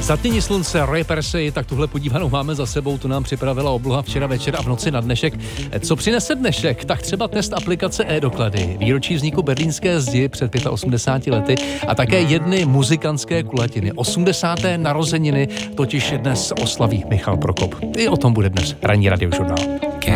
Zatmění slunce, Ray Persey, tak tuhle podívanou máme za sebou, tu nám připravila obloha včera večer a v noci na dnešek. Co přinese dnešek? Tak třeba test aplikace e-doklady, výročí vzniku berlínské zdi před 85 lety a také jedny muzikantské kulatiny. 80. narozeniny totiž dnes oslaví Michal Prokop. I o tom bude dnes ranní radiožurnál.